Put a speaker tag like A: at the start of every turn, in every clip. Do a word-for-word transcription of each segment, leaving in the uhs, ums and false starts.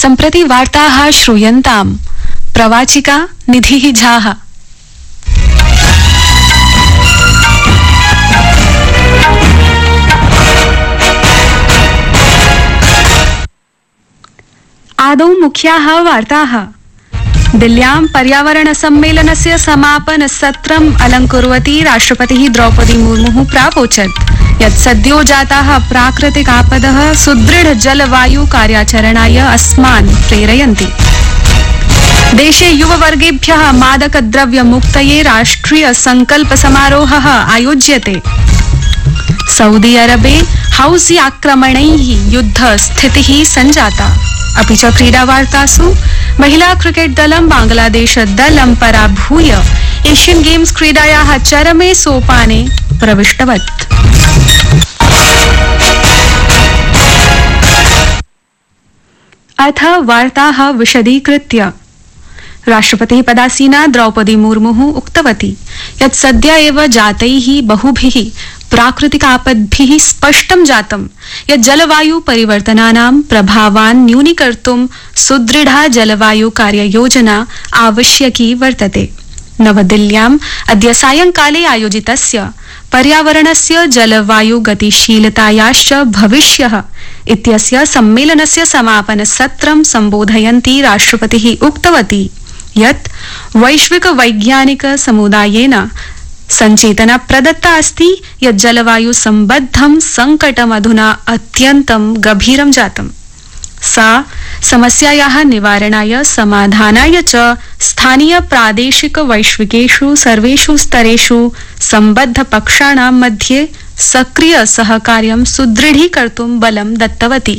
A: सम्प्रति वार्ताः श्रूयन्ताम्। प्रवाचिका निधिः झाः। आदौ मुख्याः वार्ताः। दिल्ल्यां पर्यावरण सम्मेलनस्य समापन सत्रम् अलंकुर्वती राष्ट्रपतिः द्रौपदी मुर्मुः प्रावोचत् यत् सद्यो जाताः प्राकृतिक आपदः सुदृढ जलवायु कार्याचरणाय अस्मान् प्रेरयन्ति। देशे युववर्गेभ्यः मादकद्रव्यमुक्तये राष्ट्रिय संकल्प समारोहः आयोज्यते। सऊदी अरबे हौसी आक्रमणैः युद्ध स्थितिः सञ्जाता। अपि च क्रीडावार्तासु महिला क्रिकेट दलं बांग्लादेश दलं पराभूय एशियन गेम्स क्रीडायाः चरमे सोपाने प्रविष्टवत्। अथ वार्ताः विशदीकृत्य। राष्ट्रपतिः पदासीना द्रौपदी मुर्मुः उक्तवती यत् सद्य एव जातैः बहुभिः प्राकृतिकापद्भिः स्पष्टं जातं यत् जलवायु परिवर्तनानां प्रभावान् न्यूनीकर्तुं सुदृढा जलवायु कार्ययोजना आवश्यकी वर्तते। नवदिल्ल्याम् अद्य सायंकाले आयोजितस्य पर्यावरणस्य जलवायु गतिशीलतायाश्च भविष्यः इत्यस्य सम्मेलनस्य समापन सत्रं सम्बोधयन्ती राष्ट्रपतिः उक्तवती यत् वैश्विक वैज्ञानिक समुदायेन संचेतना प्रदत्ता अस्ति यत् जलवायु संबद्धं संकटम् अधुना अत्यन्तं गभीरं जातम्। सा समस्यायाः निवारणाय समाधानाय च स्थानीय प्रादेशिक वैश्विकेषु सर्वेषु स्तरेषु संबद्ध पक्षाणां मध्ये सक्रिय सहकार्यं सुदृढीकर्तुं बलं दत्तवती।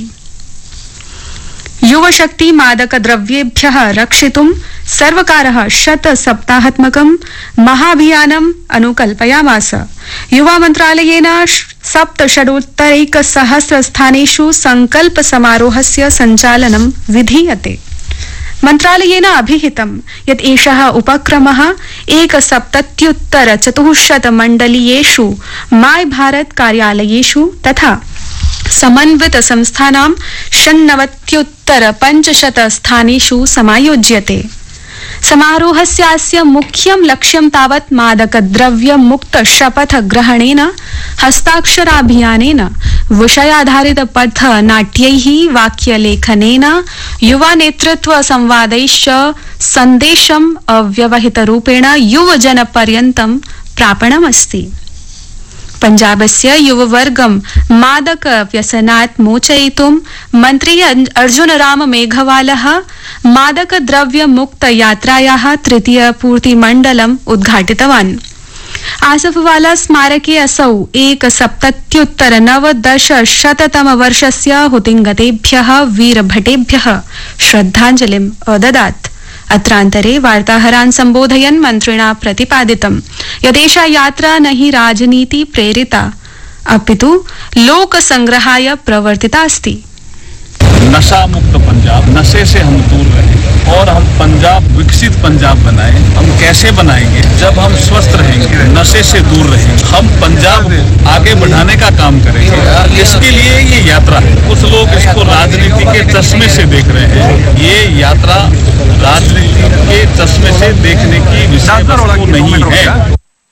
A: युवशक्ति मादकद्रव्येभ्यः रक्षितुं सर्वकारः शत सप्ताहात्मकं महाभियानम् अनुकल्पयामास। युवा मन्त्रालयेन सप्तषडोत्तरैकसहस्र स्थानेषु संकल्प समारोहस्य सञ्चालनं विधीयते। मन्त्रालयेन अभिहितं यत् एषः उपक्रमः एकसप्तत्युत्तर चतुःशत मण्डलीयेषु माय भारत कार्यालयेषु तथा समन्वित संस्थानां षण्णवत्युत्तर पञ्चशत स्थानेषु समायोज्यते। समारोहस्यास्य मुख्यं लक्ष्यं तावत् मादकद्रव्य मुक्त शपथ ग्रहणेन हस्ताक्षराभियानेन विषयाधारित पथ नाट्यैः वाक्यलेखनेन युवा नेतृत्व संवादैश्च सन्देशम् अव्यवहितरूपेण युवजनपर्यन्तं प्रापणमस्ति। पंजाबस्य युववर्गं मादक व्यसनात् मोचयितुं मन्त्री अर्जुन राम मेघवालः मादक द्रव्य मुक्त यात्रायाः तृतीय पूर्तिमण्डलम् उद्घाटितवान्। आसफवाला स्मारके असौ एकसप्तत्युत्तर नवदश शततम वर्षस्य हुतिङ्गतेभ्यः वीरभटेभ्यः श्रद्धाञ्जलिम् अददात्। अत्रान्तरे वार्ताहरान् सम्बोधयन् मन्त्रिणा प्रतिपादितं यदेषा यात्रा न हि राजनीति प्रेरिता अपितु लोक संग्रहाय प्रवर्तिता अस्ति।
B: नशा मुक्त पंजाब, नशे से हम दूर रहें और हम पंजाब विकसित पंजाब बनाएं। हम कैसे बनाएंगे? जब हम स्वस्थ रहेंगे, नशे से दूर रहेंगे, हम पंजाब को आगे बढ़ाने का काम करेंगे। इसके लिए ये यात्रा है। कुछ लोग इसको राजनीति के चश्मे से देख रहे हैं। ये यात्रा राजनीति के चश्मे से देखने की विषय वस्तु नहीं है।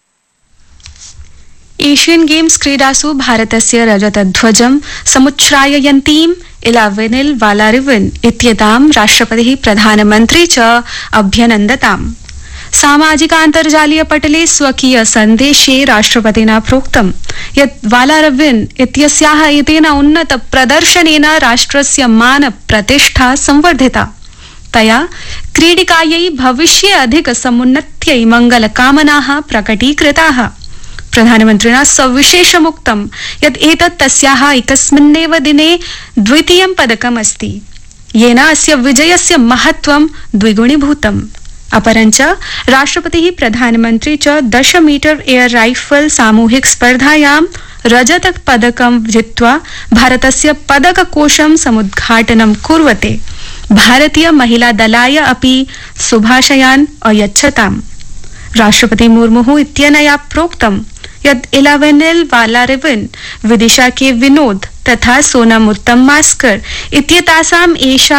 A: एशियन गेम्स क्रीडासु भारतस्य रजतध्वजं समुच्छ्राययन्तीं इलावेनिल वालारिवन इत्येतां राष्ट्रपतिः प्रधानमन्त्री च अभ्यनन्दताम्। सामाजिकान्तर्जालीय पटले स्वकीय सन्देशे राष्ट्रपतिना प्रोक्तं यत् वालारिवन इत्यस्याः एतेन उन्नत प्रदर्शनेन राष्ट्रस्य मान प्रतिष्ठा संवर्धिता। तया क्रीडिकायै भविष्ये अधिक समुन्नत्यै मंगलकामनाः प्रकटीकृताः। प्रधानमन्त्रिणा सविशेषमुक्तं यत् एतत् तस्याः एकस्मिन्नेव दिने द्वितीयं पदकमस्ति येन अस्य विजयस्य महत्त्वं द्विगुणीभूतम्। अपरञ्च राष्ट्रपतिः प्रधानमन्त्री च दश मीटर एयर राइफल सामूहिक स्पर्धायां रजत पदकं जित्वा भारतस्य पदककोशं समुद्घाटनं कुर्वते भारतीय महिला दलाय अपि शुभाशयान् अयच्छताम्। राष्ट्रपति मुर्मुः इत्यनया प्रोक्तं यत् इलावेनिल वालारिवन, विदिशा के विनोद तथा सोनम उत्तम मास्कर इत्येतासाम् एषा